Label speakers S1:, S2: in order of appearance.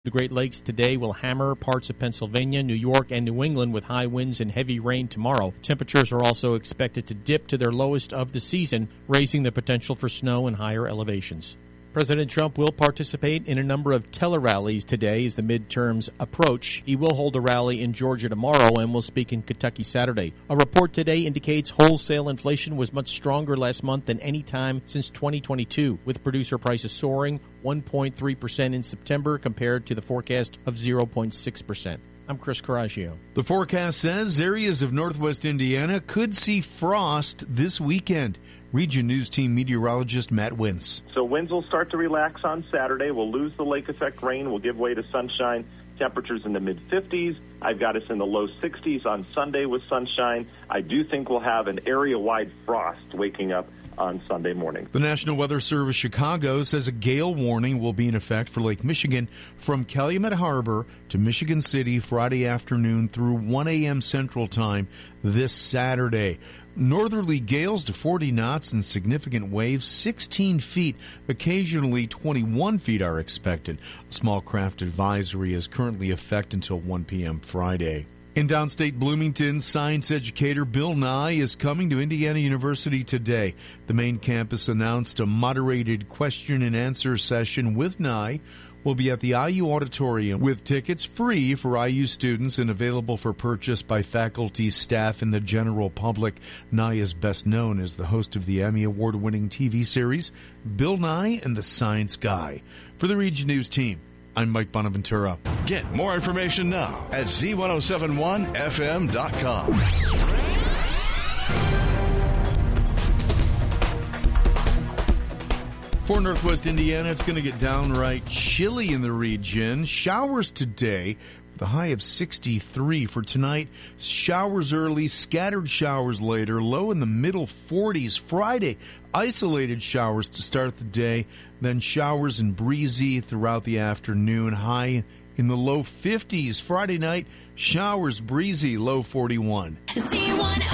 S1: The Great Lakes today will hammer parts of Pennsylvania, New York, and New England with high winds and heavy rain tomorrow. Temperatures are also expected to dip to their lowest of the season, raising the potential for snow in higher elevations. President Trump will participate in a number of tele-rallies today as the midterms approach. He will hold a rally in Georgia tomorrow and will speak in Kentucky Saturday. A report today indicates wholesale inflation was much stronger last month than any time since 2022, with producer prices soaring 1.3% in September compared to the forecast of 0.6%. I'm Chris Coraggio.
S2: The forecast says areas of northwest Indiana could see frost this weekend. Region News Team meteorologist Matt Wintz.
S3: So winds will start to relax on Saturday. We'll lose the lake effect rain. We'll give way to sunshine. Temperatures in the mid-50s. I've got us in the low 60s on Sunday with sunshine. I do think we'll have an area-wide frost waking up on Sunday morning.
S2: The National Weather Service Chicago says a gale warning will be in effect for Lake Michigan from Calumet Harbor to Michigan City Friday afternoon through 1 a.m. Central Time this Saturday. Northerly gales to 40 knots and significant waves 16 feet, occasionally 21 feet are expected. A small craft advisory is currently in effect until 1 p.m. Friday. In downstate Bloomington, science educator Bill Nye is coming to Indiana University today. The main campus announced a moderated question and answer session with Nye will be at the IU Auditorium with tickets free for IU students and available for purchase by faculty, staff, and the general public. Nye is best known as the host of the Emmy Award-winning TV series Bill Nye and the Science Guy. For the Region News Team, I'm Mike Bonaventura.
S4: Get more information now at z1071fm.com.
S2: For northwest Indiana, it's going to get downright chilly in the region. Showers today, with a high of 63 for tonight. Showers early, scattered showers later, low in the middle 40s. Friday, isolated showers to start the day, then showers and breezy throughout the afternoon, high in the low 50s. Friday night, showers, breezy, low 41.